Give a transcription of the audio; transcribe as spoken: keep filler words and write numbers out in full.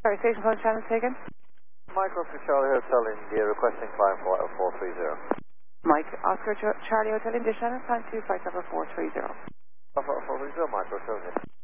Sorry, station phone channel taken. Micro for Charlie Hotel India requesting climb flight of four three zero. Mike, Oscar Ch- Charlie Hotel India channel, climb two flight number four three zero. four three zero, Micro, Charlie.